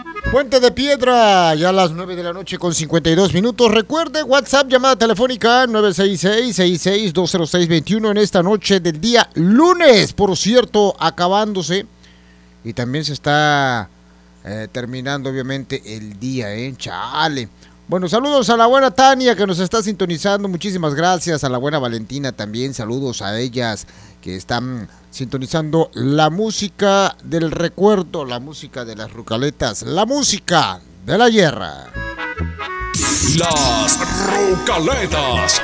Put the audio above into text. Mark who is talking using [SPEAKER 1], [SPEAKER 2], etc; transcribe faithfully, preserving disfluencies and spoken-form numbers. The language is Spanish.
[SPEAKER 1] Puente de Piedra, ya a las nueve de la noche con cincuenta y dos minutos. Recuerde, WhatsApp, llamada telefónica nueve seis seis, seis seis dos cero seis dos uno en esta noche del día lunes, por cierto, acabándose. Y también se está eh, terminando, obviamente, el día, ¿eh? Chale. Bueno, saludos a la buena Tania que nos está sintonizando. Muchísimas gracias a la buena Valentina también. Saludos a ellas que están sintonizando la música del recuerdo, la música de las rucaletas, la música de la guerra.
[SPEAKER 2] Las Rucaletas.